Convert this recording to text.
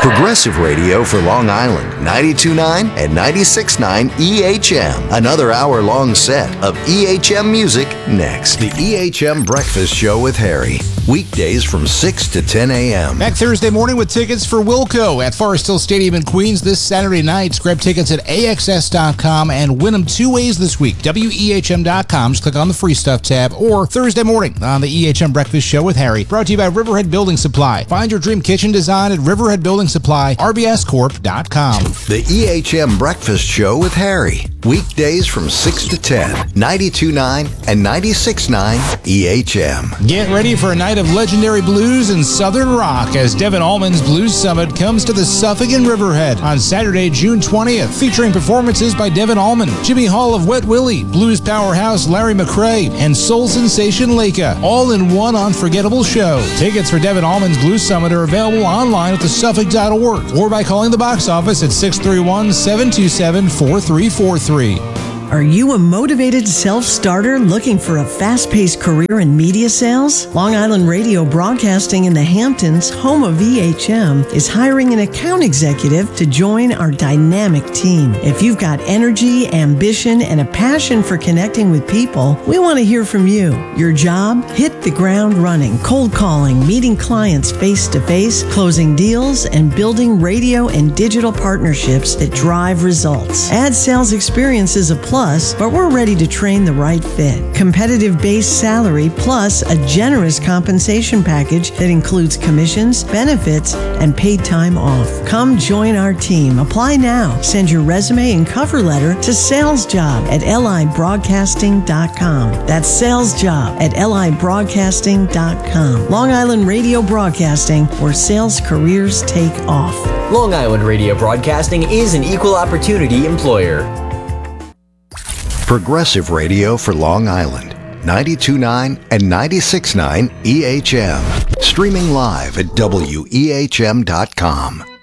Progressive Radio for Long Island, 92.9 and 96.9 EHM. Another hour-long set of EHM music next. The EHM Breakfast Show with Harry. Weekdays from 6 to 10 a.m. Back Thursday morning with tickets for Wilco at Forest Hill Stadium in Queens this Saturday night. Grab tickets at AXS.com and win them two ways this week. WEHM.com. Just click on the free stuff tab, or Thursday morning on the EHM Breakfast Show with Harry. Brought to you by Riverhead Building Supply. Find your dream kitchen design at Riverhead Building Supply, RBScorp.com. The EHM Breakfast Show with Harry. Weekdays from 6 to 10. 92.9 and 96.9 EHM. Get ready for a night of legendary blues and southern rock as Devin Allman's Blues Summit comes to the Suffolk in Riverhead on Saturday, June 20th, featuring performances by Devin Allman, Jimmy Hall of Wet Willie, blues powerhouse Larry McRae, and soul sensation Leica, all in one unforgettable show. Tickets for Devin Allman's Blues Summit are available online at thesuffolk.org or by calling the box office at 631-727-4343. Are you a motivated self-starter looking for a fast-paced career in media sales? Long Island Radio Broadcasting in the Hamptons, home of EHM, is hiring an account executive to join our dynamic team. If you've got energy, ambition, and a passion for connecting with people, we want to hear from you. Your job? Hit the ground running, cold calling, meeting clients face-to-face, closing deals, and building radio and digital partnerships that drive results. Ad sales experience is a plus, but we're ready to train the right fit. Competitive base salary plus a generous compensation package that includes commissions, benefits, and paid time off. Come join our team. Apply now. Send your resume and cover letter to salesjob@libroadcasting.com. That's salesjob@libroadcasting.com. Long Island Radio Broadcasting, where sales careers take off. Long Island Radio Broadcasting is an equal opportunity employer. Progressive Radio for Long Island, 92.9 and 96.9 EHM. Streaming live at WEHM.com.